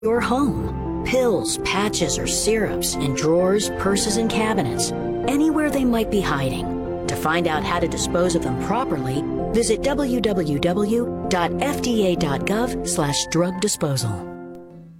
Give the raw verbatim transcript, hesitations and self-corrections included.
your home. Pills, patches, or syrups in drawers, purses, and cabinets, anywhere they might be hiding. To find out how to dispose of them properly, visit w w w dot f d a dot gov slash drug disposal.